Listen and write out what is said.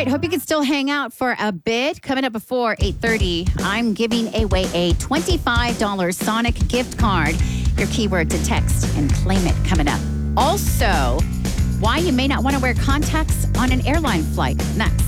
right. Hope you can still hang out for a bit. Coming up before 8:30, I'm giving away a $25 Sonic gift card. Your keyword to text and claim it coming up. Also, why you may not want to wear contacts on an airline flight. Next.